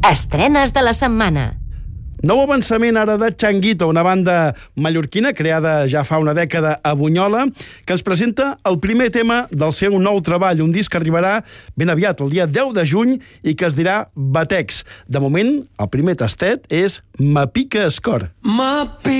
Estrenes de la setmana. Nou avançament ara de Changuito, una banda mallorquina creada ja fa una dècada a Bunyola, que ens presenta el primer tema del seu nou treball, un disc que arribarà ben aviat, el dia 10 de juny, i que es dirà Batex. De moment, el primer tastet és Ma pica escor.